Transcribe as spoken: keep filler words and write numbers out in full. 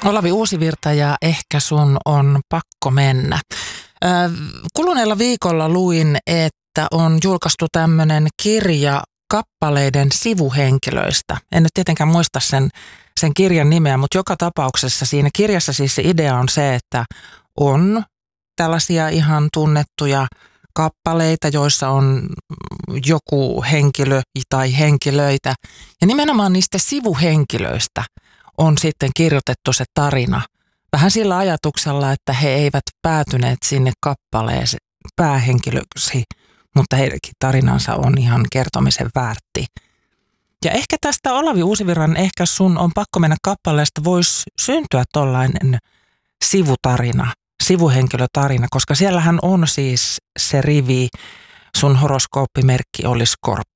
Olavi Uusivirta ja ehkä sun on pakko mennä. Kuluneella viikolla luin, että on julkaistu tämmöinen kirja kappaleiden sivuhenkilöistä. En nyt tietenkään muista sen, sen kirjan nimeä, mutta joka tapauksessa siinä kirjassa siis se idea on se, että on tällaisia ihan tunnettuja kappaleita, joissa on joku henkilö tai henkilöitä. Ja nimenomaan niistä sivuhenkilöistä on sitten kirjoitettu se tarina. Vähän sillä ajatuksella, että he eivät päätyneet sinne kappaleen päähenkilöksi, mutta heidänkin tarinansa on ihan kertomisen väärti. Ja ehkä tästä Olavi Uusivirran Ehkä sun on pakko mennä kappaleesta voisi syntyä tollainen sivutarina, sivuhenkilötarina, koska siellähän on siis se rivi, sun horoskooppimerkki oli Skorpio.